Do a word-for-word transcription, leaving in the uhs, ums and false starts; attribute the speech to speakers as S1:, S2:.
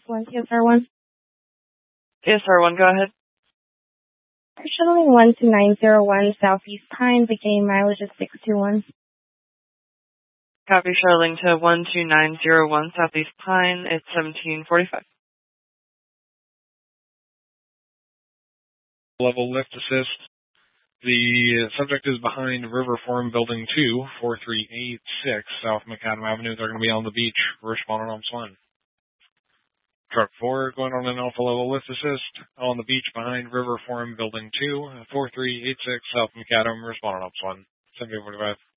S1: one, T S R one.
S2: T S R one, go ahead.
S1: Shuttling one two nine zero one Southeast Pine, beginning mileage is six two one.
S2: Copy, shuttling to one two nine zero one Southeast Pine, it's seventeen forty-five.
S3: Level lift assist. The subject is behind River Forum Building two, four three eight six South Macadam Avenue. They're going to be on the beach. Responding on one. Truck four going on an alpha level lift assist on the beach behind River Forum Building two, four three eight six South Macadam. Responding on one. seventeen forty-five.